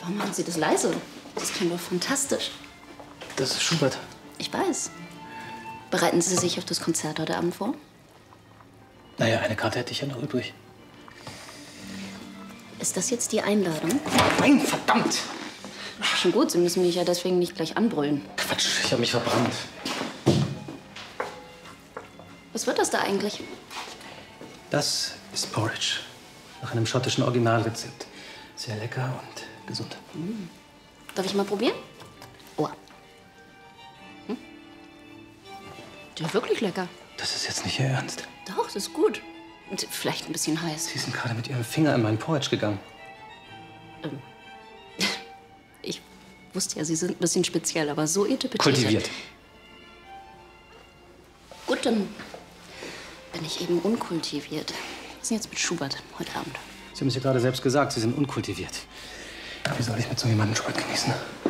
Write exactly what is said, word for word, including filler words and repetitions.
Warum machen Sie das leise? Das klingt doch fantastisch. Das ist Schubert. Ich weiß. Bereiten Sie sich auf das Konzert heute Abend vor? Naja, eine Karte hätte ich ja noch übrig. Ist das jetzt die Einladung? Nein, verdammt! Schon gut, Sie müssen mich ja deswegen nicht gleich anbrüllen. Quatsch, ich habe mich verbrannt. Was wird das da eigentlich? Das ist Porridge. Nach einem schottischen Originalrezept. Sehr lecker und gesund. Mm. Darf ich mal probieren? Oh. Hm? Der ist wirklich lecker. Das ist jetzt nicht Ihr Ernst. Doch, das ist gut. Und vielleicht ein bisschen heiß. Sie sind gerade mit Ihrem Finger in meinen Porridge gegangen. Ähm. Ich wusste ja, Sie sind ein bisschen speziell, aber so etepetete. Kultiviert. Gut, dann bin ich eben unkultiviert. Was ist denn jetzt mit Schubert heute Abend? Sie haben es ja gerade selbst gesagt, Sie sind unkultiviert. Wie soll ich mit so jemandem Schubert genießen?